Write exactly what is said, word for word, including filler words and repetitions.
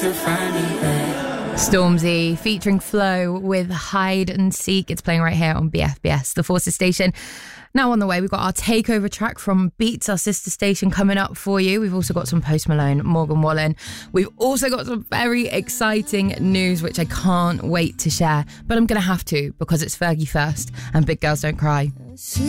Stormzy featuring Flo with Hide and Seek. It's playing right here on B F B S, the Forces station. Now on the way, we've got our takeover track from Beats, our sister station, coming up for you. We've also got some Post Malone, Morgan Wallen. We've also got some very exciting news, which I can't wait to share. But I'm going to have to, because it's Fergie first and Big Girls Don't Cry.